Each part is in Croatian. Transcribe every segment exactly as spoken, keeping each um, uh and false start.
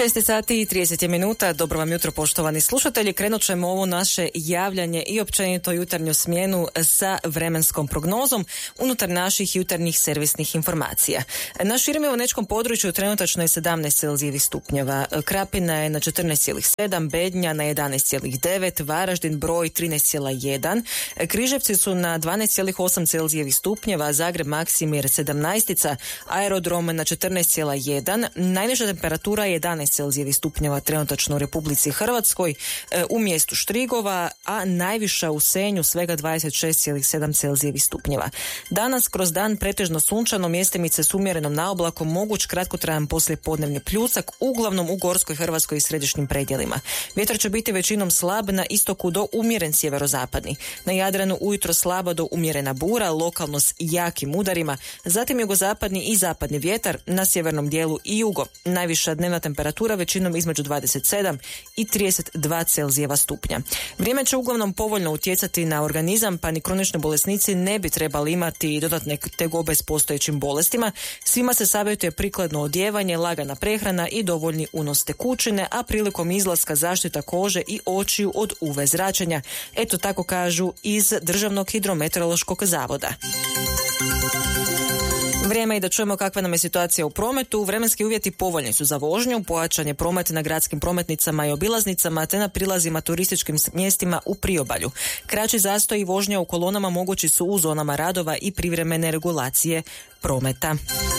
šest sati i trideset minuta, dobro vam jutro poštovani slušatelji. Krenut ćemo ovo naše javljanje i općenito jutarnju smjenu sa vremenskom prognozom unutar naših jutarnjih servisnih informacija. Na širem ionečkom području trenutačno je sedamnaest celzijevih stupnjeva, Krapina je na četrnaest zarez sedam, Bednja na jedanaest zarez devet, Varaždin broj trinaest zarez jedan, Križevci su na dvanaest zarez osam celzijevih stupnjeva, Zagreb Maksimir sedamnaest, Aerodrom na četrnaest zarez jedan, najniža temperatura je jedanaest celzijevih stupnjeva trenutačno u Republici Hrvatskoj, u mjestu Štrigova, a najviša u Senju svega dvadeset šest zarez sedam celzijevih stupnjeva. Danas kroz dan pretežno sunčano, mjestimice s umjerenom naoblakom, moguć kratkotrajan poslijepodnevni pljusak, uglavnom u Gorskoj Hrvatskoj i središnjim predjelima. Vjetar će biti većinom slab, na istoku do umjeren sjeverozapadni. Na Jadranu ujutro slaba do umjerena bura, lokalno s jakim udarima, zatim jugozapadni i zapadni vjetar, na sjevernom dijelu i jugo. Najviša dnevna temperatura većinom između dvadeset sedam i trideset dva celzijeva stupnja. Vrijeme će uglavnom povoljno utjecati na organizam, pa ni kronični bolesnici ne bi trebali imati dodatne tegobe s postojećim bolestima. Svima se savjetuje prikladno odjevanje, lagana prehrana i dovoljni unos tekućine, a prilikom izlaska zaštita kože i očiju od U V zračenja. Eto tako kažu iz Državnog hidrometeorološkog zavoda. Vrijeme je da čujemo kakva nam je situacija u prometu. Vremenski uvjeti povoljni su za vožnju, pojačan je promet na gradskim prometnicama i obilaznicama te na prilazima turističkim mjestima u priobalju. Kraći zastoj i vožnja u kolonama mogući su u zonama radova i privremene regulacije prometa.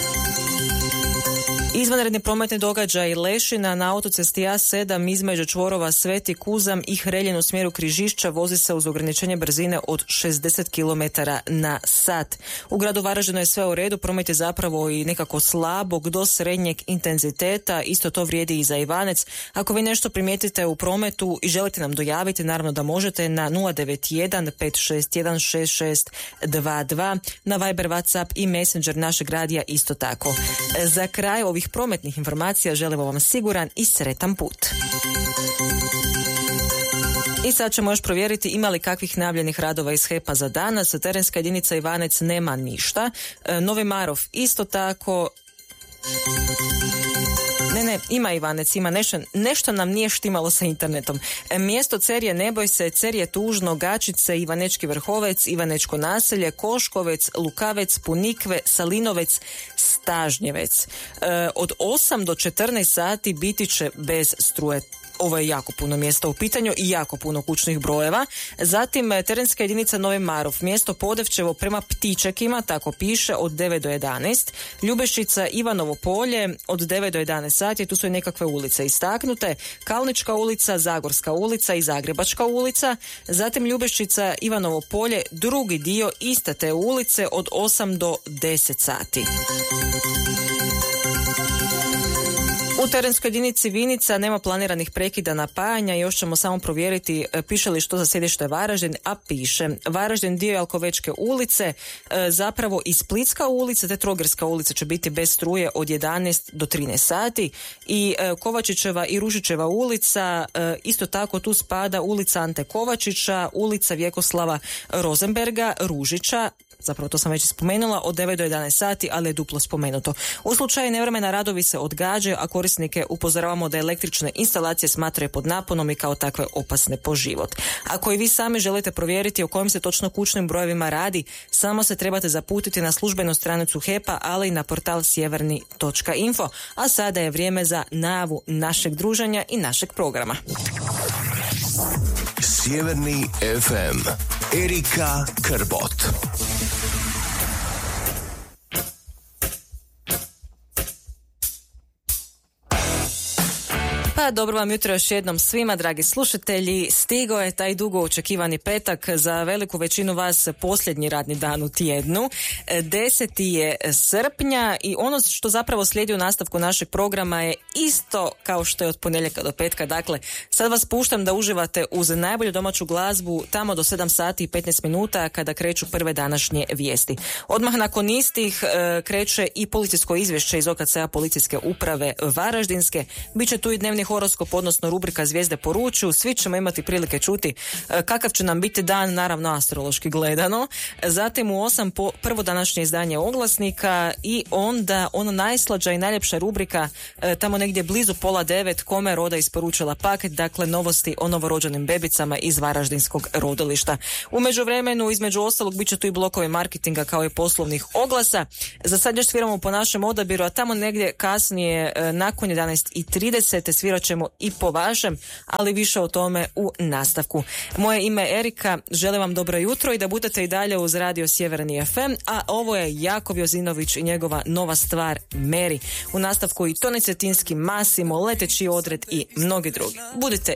Izvanredni prometni događaj Lešina na autocesti A sedam između čvorova Sveti Kuzam i Hreljin u smjeru Križišća vozi se uz ograničenje brzine od šezdeset kilometara na sat. U gradu Varaždinu je sve u redu, promet je zapravo i nekako slabog do srednjeg intenziteta, isto to vrijedi i za Ivanec. Ako vi nešto primijetite u prometu i želite nam dojaviti, naravno da možete na nula devet jedan pet šest jedan šest šest dva dva, na Viber, WhatsApp i Messenger našeg radija isto tako. Za kraj ovih prometnih informacija želimo vam siguran i sretan put. I sad ćemo još provjeriti ima li kakvih najavljenih radova iz H E P-a za danas. Terenska jedinica Ivanec nema ništa. Novi Marof isto tako. Ne, ne, ima Ivanec, ima nešto, nešto nam nije štimalo sa internetom. E, mjesto Cerje, ne boj se, Cerje tužno, Gačice, Ivanečki Vrhovec, Ivanečko naselje, Koškovec, Lukavec, Punikve, Salinovec, Stažnjevec. E, od osam do četrnaest sati biti će bez struje. Ovo je jako puno mjesta u pitanju i jako puno kućnih brojeva. Zatim terenska jedinica Novi Marof, mjesto Podevčevo prema Ptičekima, tako piše, od devet do jedanaest. Ljubešica, Ivanovo polje od devet do jedanaest sati, tu su i nekakve ulice istaknute. Kalnička ulica, Zagorska ulica i Zagrebačka ulica. Zatim Ljubešica, Ivanovo polje, drugi dio iste te ulice od osam do deset sati. U terenskoj jedinici Vinica nema planiranih prekida napajanja, još ćemo samo provjeriti piše li što za sjedište Varaždin, a piše. Varaždin dio Jalkovečke ulice, zapravo i Splitska ulica te Trogirska ulica će biti bez struje od jedanaest do trinaest sati i Kovačićeva i Ružićeva ulica, isto tako tu spada ulica Ante Kovačića, ulica Vjekoslava Rozenberga, Ružića, zapravo to sam već spomenula, od devet do jedanaest sati, ali je duplo spomenuto. U slučaju nevremena radovi se odgađaju, a korisnike upozoravamo da električne instalacije smatraju pod naponom i kao takve opasne po život. Ako i vi sami želite provjeriti o kojim se točno kućnim brojevima radi, samo se trebate zaputiti na službenu stranicu H E P-a, ali i na portal sjeverni točka info. A sada je vrijeme za najavu našeg druženja i našeg programa. Sjeverni F M. Erika Krbot. Pa dobro vam jutro još jednom svima, dragi slušatelji. Stigao je taj dugo očekivani petak, za veliku većinu vas posljednji radni dan u tjednu. deseti je srpnja i ono što zapravo slijedi u nastavku našeg programa je isto kao što je od ponedjeljka do petka. Dakle, sad vas puštam da uživate uz najbolju domaću glazbu tamo do sedam sati i petnaest minuta kada kreću prve današnje vijesti. Odmah nakon istih e, kreće i policijsko izvješće iz O K C-a Policijske uprave Varaždinske. Biće tu i dnevni jutarnji horoskop, odnosno rubrika Zvijezde poručuju. Svi ćemo imati prilike čuti kakav će nam biti dan, naravno astrološki gledano. Zatim u osam po, prvo današnje izdanje oglasnika i onda ono najslađa i najljepša rubrika tamo negdje blizu pola devet, kome roda isporučila paket, dakle novosti o novorođenim bebicama iz Varaždinskog rodilišta. U međuvremenu, između ostalog, bit će tu i blokovi marketinga kao i poslovnih oglasa. Za sad još sviramo po našem odabiru, a tamo negdje kasnije nakon jedanaest i trideset svirat ćemo i po vašem, ali više o tome u nastavku. Moje ime je Erika, želim vam dobro jutro i da budete i dalje uz Radio Sjeverni ef em, a ovo je Jakov Jozinović i njegova nova stvar Meri. U nastavku i Toni Cetinski, Masimo, Leteći odred i mnogi drugi. Budite